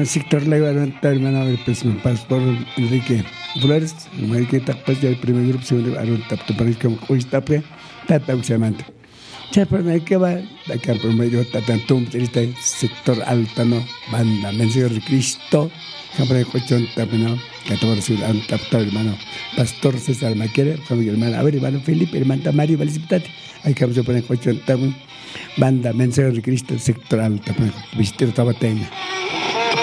sector la hermano del pastor Enrique Flores, que tapas ya el primer grupo se va a tapar para que hoy tape, tata usamante. Chapa que va, la que promedio tatantum, este sector alto, no, banda, mensaje de Cristo, siempre hay cuestión tapeno, que todo recibe un tapto hermano, pastor César Maquere, como hermano, a ver, hermano Felipe, hermano Mario, Valicipitate, hay que poner cuestión tapeno, banda, mensaje de Cristo, sector alto, visitero Tabateña.